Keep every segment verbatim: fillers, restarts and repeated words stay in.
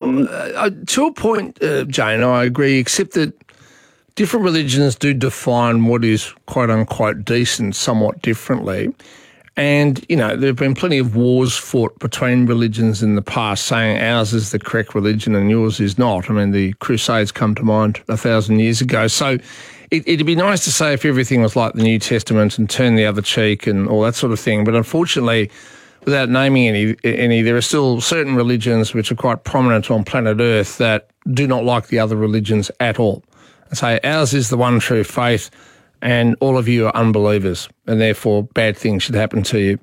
Well, uh, to a point, uh, Jane, I agree, except that different religions do define what is quote-unquote decent somewhat differently. And, you know, there have been plenty of wars fought between religions in the past saying ours is the correct religion and yours is not. I mean, the Crusades come to mind a thousand years ago. So it, it'd be nice to say if everything was like the New Testament and turn the other cheek and all that sort of thing. But unfortunately, without naming any, any, there are still certain religions which are quite prominent on planet Earth that do not like the other religions at all. And say ours is the one true faith, and all of you are unbelievers, and therefore bad things should happen to you.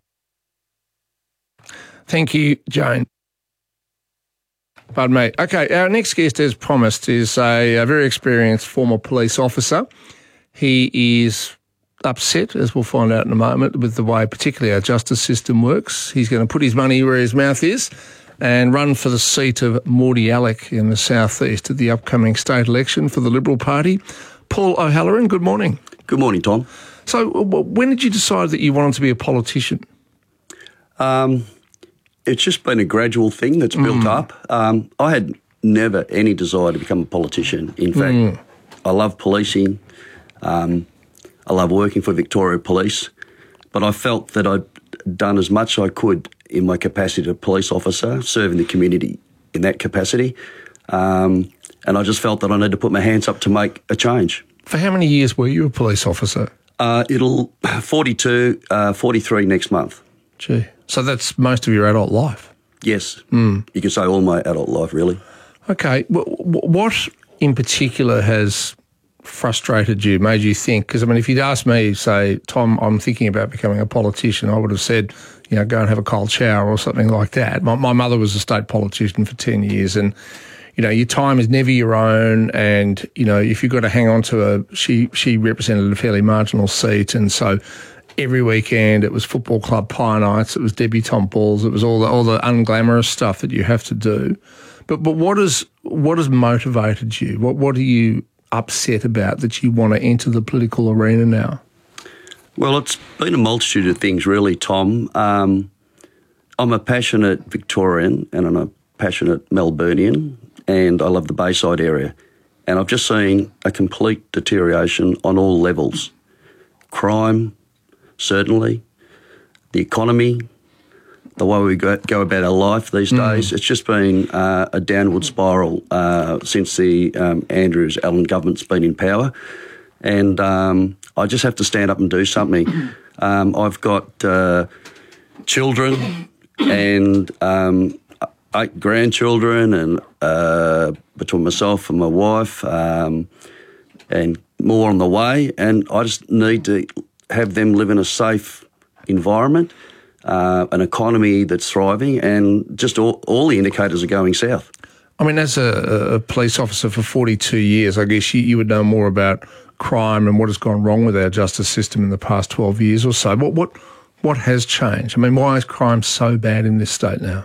Thank you, Jane. Pardon me. Okay, our next guest, as promised, is a, a very experienced former police officer. He is upset, as we'll find out in a moment, with the way particularly our justice system works. He's going to put his money where his mouth is and run for the seat of Mordialloc in the southeast at the upcoming state election for the Liberal Party. Paul O'Halloran, good morning. Good morning, Tom. So when did you decide that you wanted to be a politician? Um, it's just been a gradual thing that's built mm. up. Um, I had never any desire to become a politician. In fact, mm. I love policing. Um, I love working for Victoria Police. But I felt that I'd done as much as I could in my capacity as a police officer, serving the community in that capacity. Um, and I just felt that I needed to put my hands up to make a change. For how many years were you a police officer? Uh, it'll forty-two, uh, forty-three next month. Gee. So that's most of your adult life? Yes. Mm. You could say all my adult life, really. Okay. What in particular has frustrated you, made you think? Because, I mean, if you'd asked me, say, Tom, I'm thinking about becoming a politician, I would have said, you know, go and have a cold shower or something like that. My, my mother was a state politician for ten years and, you know, your time is never your own, and, you know, if you've got to hang on to a, she, she represented a fairly marginal seat, and so every weekend it was football club pie nights, it was debutante balls, it was all the, all the unglamorous stuff that you have to do. But but what is what has motivated you? What what are you upset about that you want to enter the political arena now? Well, it's been a multitude of things, really, Tom. Um, I'm a passionate Victorian and I'm a passionate Melburnian, and I love the Bayside area. And I've just seen a complete deterioration on all levels. Crime, certainly. The economy, the way we go, go about our life these mm. days. It's just been uh, a downward spiral uh, since the um, Andrews Allen government's been in power. And um, I just have to stand up and do something. Um, I've got uh, children and um, eight grandchildren, and uh, between myself and my wife, um, and more on the way. And I just need to have them live in a safe environment, uh, an economy that's thriving, and just all, all the indicators are going south. I mean, as a, a police officer for forty-two years, I guess you, you would know more about crime and what has gone wrong with our justice system in the past twelve years or so. What what what has changed? I mean, why is crime so bad in this state now?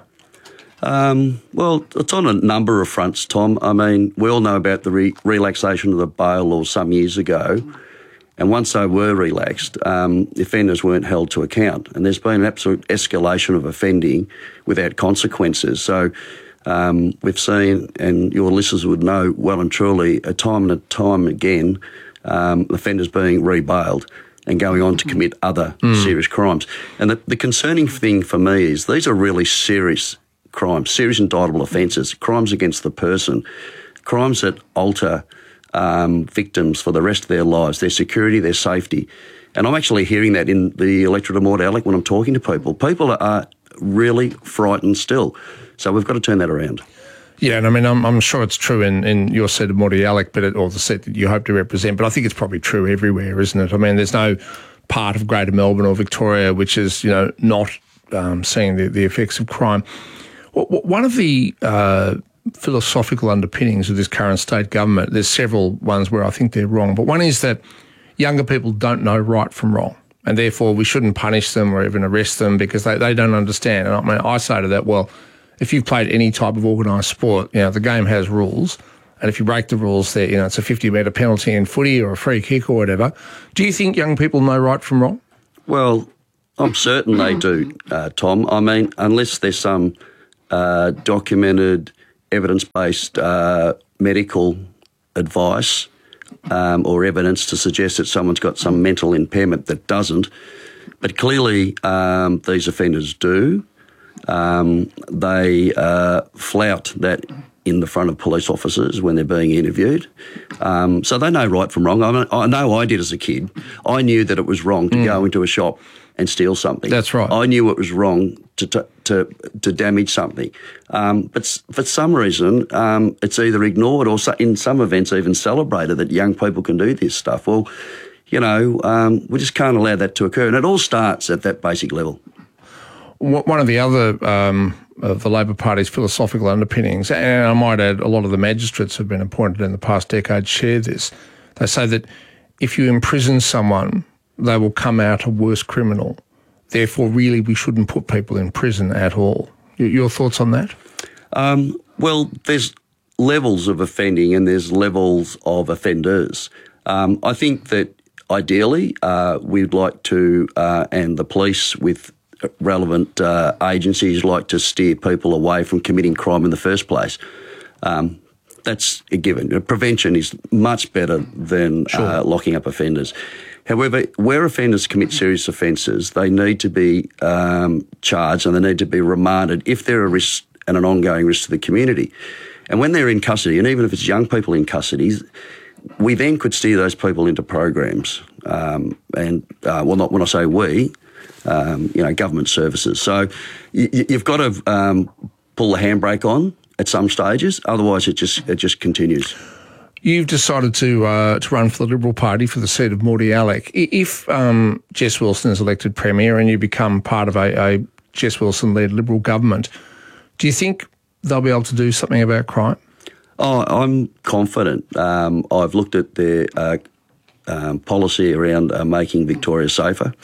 Um, well, it's on a number of fronts, Tom. I mean, we all know about the re- relaxation of the bail law some years ago, and once they were relaxed, um, offenders weren't held to account, and there's been an absolute escalation of offending without consequences. So um, we've seen, and your listeners would know well and truly, a time and a time again, um, offenders being re-bailed and going on to commit other mm. serious crimes. And the, the concerning thing for me is these are really serious crimes, serious indictable offences, crimes against the person, crimes that alter um, victims for the rest of their lives, their security, their safety. And I'm actually hearing that in the electorate of Mordialloc when I'm talking to people. People are really frightened still. So we've got to turn that around. Yeah, and I mean, I'm, I'm sure it's true in, in your seat of Mordialloc, but it, or the seat that you hope to represent, but I think it's probably true everywhere, isn't it? I mean, there's no part of Greater Melbourne or Victoria which is, you know, not um, seeing the, the effects of crime. One of the uh, philosophical underpinnings of this current state government, there's several ones where I think they're wrong, but one is that younger people don't know right from wrong, and therefore we shouldn't punish them or even arrest them because they, they don't understand. And I mean, I say to that, well, if you've played any type of organised sport, you know, the game has rules, and if you break the rules, there, you know, it's a fifty metre penalty in footy or a free kick or whatever. Do you think young people know right from wrong? Well, I'm certain they do, uh, Tom. I mean, unless there's some Uh, documented evidence-based uh, medical advice um, or evidence to suggest that someone's got some mental impairment that doesn't. But clearly um, these offenders do. Um, they uh, flout that in the front of police officers when they're being interviewed. Um, so they know right from wrong. I, mean, I know I did as a kid. I knew that it was wrong to mm. go into a shop and steal something. That's right. I knew it was wrong to to to, to damage something. Um, but for some reason, um, it's either ignored or so, in some events even celebrated that young people can do this stuff. Well, you know, um, we just can't allow that to occur. And it all starts at that basic level. One of the other um, of the Labor Party's philosophical underpinnings, and I might add a lot of the magistrates who have been appointed in the past decade share this. They say that if you imprison someone, they will come out a worse criminal. Therefore, really, we shouldn't put people in prison at all. Your thoughts on that? Um, well, there's levels of offending and there's levels of offenders. Um, I think that ideally uh, we'd like to, uh, and the police with relevant uh, agencies like to steer people away from committing crime in the first place. Um, that's a given. Prevention is much better than sure. uh, locking up offenders. However, where offenders commit serious offences, they need to be um, charged and they need to be remanded if they're a risk and an ongoing risk to the community. And when they're in custody, and even if it's young people in custody, we then could steer those people into programs. Um, and, uh, well, not when I say we, um, you know, government services. So you, you've got to um, pull the handbrake on at some stages, otherwise it just it just continues. You've decided to uh, to run for the Liberal Party for the seat of Mordialloc. If um, Jess Wilson is elected Premier and you become part of a, a Jess Wilson-led Liberal government, do you think they'll be able to do something about crime? Oh, I'm confident. Um, I've looked at their uh, um, policy around uh, making Victoria safer,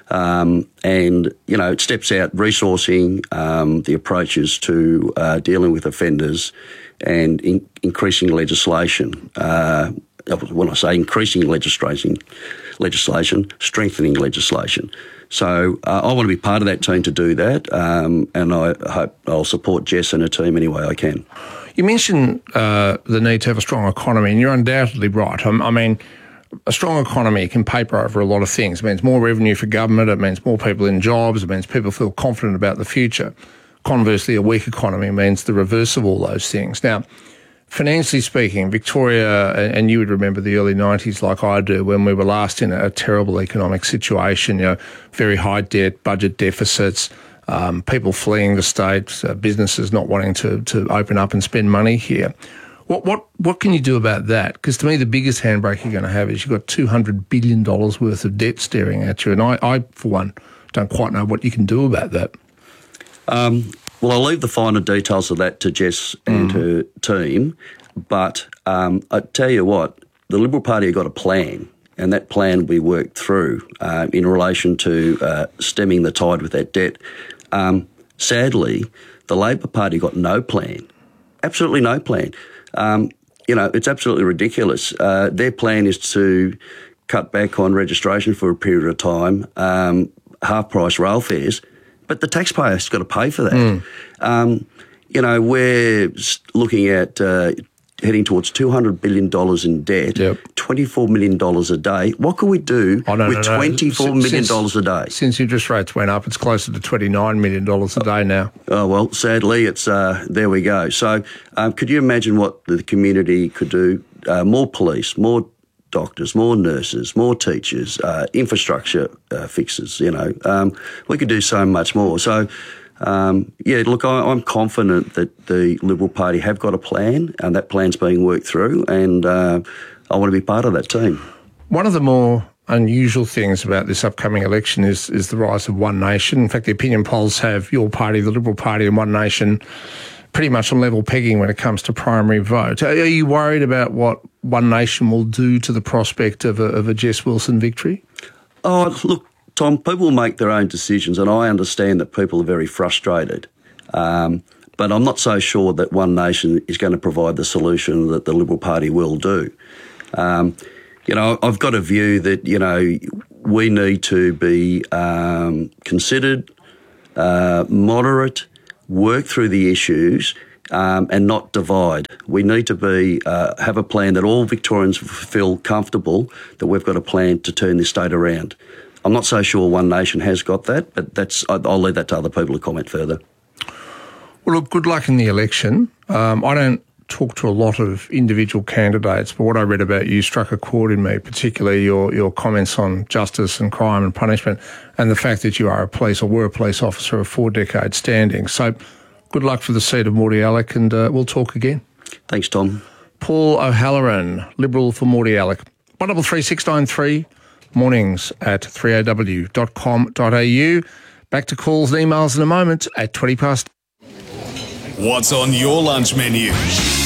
um, and you know it steps out resourcing um, the approaches to uh, dealing with offenders. And in, increasing legislation. Uh, when I say increasing legislation, legislation, strengthening legislation. So uh, I want to be part of that team to do that, um, and I hope I'll support Jess and her team any way I can. You mentioned uh, the need to have a strong economy, and you're undoubtedly right. I, I mean, a strong economy can paper over a lot of things. It means more revenue for government, it means more people in jobs, it means people feel confident about the future. Conversely, a weak economy means the reverse of all those things. Now, financially speaking, Victoria, and you would remember the early nineties like I do, when we were last in a terrible economic situation, you know, very high debt, budget deficits, um, people fleeing the state, uh, businesses not wanting to, to open up and spend money here. What what what can you do about that? Because to me, the biggest handbrake you're going to have is you've got two hundred billion dollars worth of debt staring at you. And I, I, for one, don't quite know what you can do about that. Um, well, I'll leave the finer details of that to Jess and mm. her team, but um, I tell you what, the Liberal Party have got a plan, and that plan we worked through uh, in relation to uh, stemming the tide with that debt. Um, sadly, the Labor Party got no plan, absolutely no plan. Um, you know, it's absolutely ridiculous. Uh, their plan is to cut back on registration for a period of time, um, half-price rail fares, but the taxpayer's got to pay for that. Mm. Um, you know, we're looking at uh, heading towards two hundred billion dollars in debt, yep. twenty-four million dollars a day. What can we do oh, no, with no, no. twenty-four million dollars since, a day? Since interest rates went up, it's closer to twenty-nine million dollars a day now. Oh, well, sadly, it's uh, there we go. So um, could you imagine what the community could do? Uh, more police, more doctors, more nurses, more teachers, uh, infrastructure uh, fixes, you know. Um, we could do so much more. So, um, yeah, look, I, I'm confident that the Liberal Party have got a plan and that plan's being worked through, and uh, I want to be part of that team. One of the more unusual things about this upcoming election is is the rise of One Nation. In fact, the opinion polls have your party, the Liberal Party, and One Nation pretty much on level pegging when it comes to primary vote. Are you worried about what One Nation will do to the prospect of a, of a Jess Wilson victory? Oh, look, Tom, people make their own decisions, and I understand that people are very frustrated. Um, but I'm not so sure that One Nation is going to provide the solution that the Liberal Party will do. Um, you know, I've got a view that, you know, we need to be um, considered, uh, moderate, work through the issues, um, and not divide. We need to be uh, have a plan that all Victorians feel comfortable that we've got a plan to turn this state around. I'm not so sure One Nation has got that, but that's I'll leave that to other people to comment further. Well, look, good luck in the election. Um, I don't talk to a lot of individual candidates, but what I read about you struck a chord in me, particularly your, your comments on justice and crime and punishment, and the fact that you are a police or were a police officer of four decades standing. So good luck for the seat of Mordialloc, and uh, we'll talk again. Thanks, Tom. Paul O'Halloran, Liberal for Mordialloc. one double three six nine three, mornings at three a w dot com dot a u. Back to calls and emails in a moment at twenty past. What's on your lunch menu?